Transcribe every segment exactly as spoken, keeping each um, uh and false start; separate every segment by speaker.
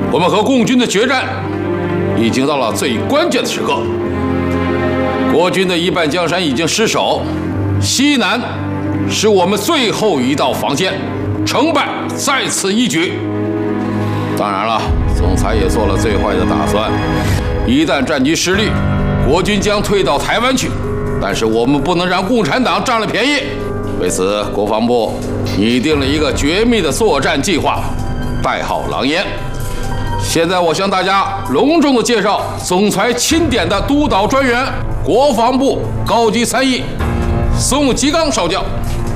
Speaker 1: 我们和共军的决战已经到了最关键的时刻。国军的一半江山已经失守，西南是我们最后一道防线，成败在此一举。当然了，总裁也做了最坏的打算，一旦战局失利，国军将退到台湾去。但是我们不能让共产党占了便宜。为此，国防部拟定了一个绝密的作战计划，代号“狼烟”。现在我向大家隆重的介绍总裁钦点的督导专员、国防部高级参议宋吉刚少将。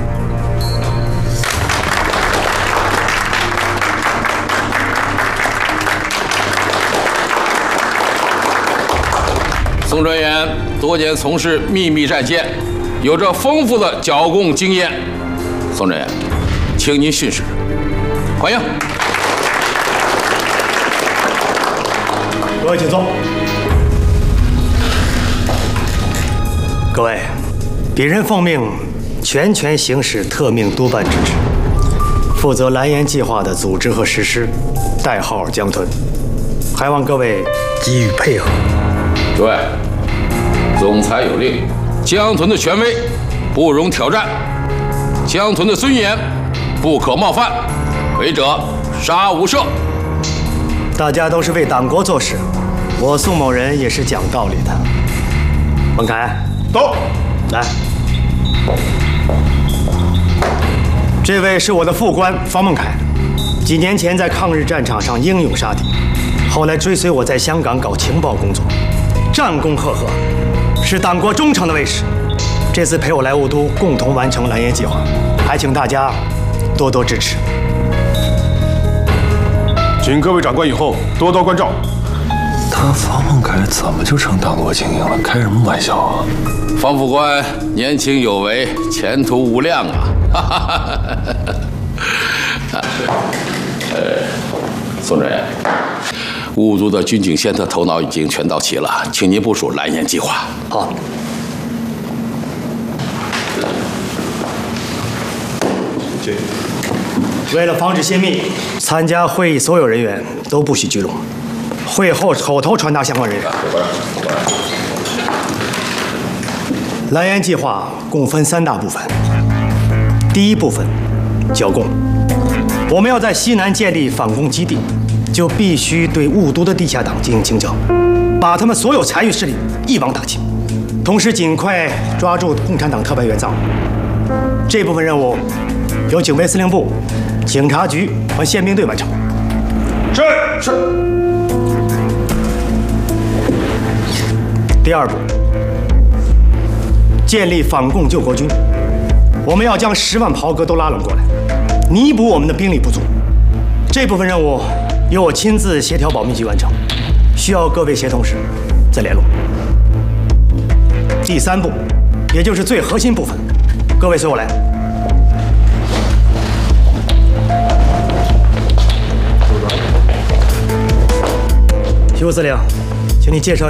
Speaker 1: 宋专员多年从事秘密战线，有着丰富的剿共经验。宋专员，请您训示。欢迎。
Speaker 2: 各位请坐。各位，鄙人奉命全权行使特命督办之职，负责蓝岩计划的组织和实施，代号江豚，还望各位给予配合。
Speaker 1: 诸位，总裁有令，江豚的权威不容挑战，江豚的尊严不可冒犯，违者杀无赦。
Speaker 2: 大家都是为党国做事，我宋某人也是讲道理的。孟凯，
Speaker 3: 走，
Speaker 2: 来。这位是我的副官方孟凯，几年前在抗日战场上英勇杀敌，后来追随我在香港搞情报工作，战功赫赫，是党国忠诚的卫士。这次陪我来雾都，共同完成蓝岩计划，还请大家多多支持。
Speaker 3: 请各位长官以后多多关照。
Speaker 4: 他方孟凯怎么就成党国精英了？开什么玩笑啊！
Speaker 1: 方副官年轻有为，前途无量啊！哈哈哈哈呃，宋专员，雾都的军警线的头脑已经全到齐了，请您部署蓝岩计划。
Speaker 2: 好。为了防止泄密，参加会议所有人员都不许聚拢，会后口头传达相关人员。蓝岩计划共分三大部分。第一部分，剿共。我们要在西南建立反共基地，就必须对雾都的地下党进行清剿，把他们所有残余势力一网打尽，同时尽快抓住共产党特派员藏。这部分任务由警卫司令部、警察局和宪兵队完成。
Speaker 3: 是是。
Speaker 2: 第二步，建立反共救国军。我们要将十万袍哥都拉拢过来，弥补我们的兵力不足。这部分任务由我亲自协调保密局完成，需要各位协同时再联络。第三步，也就是最核心部分，各位随我来。徐副司令，请你介绍。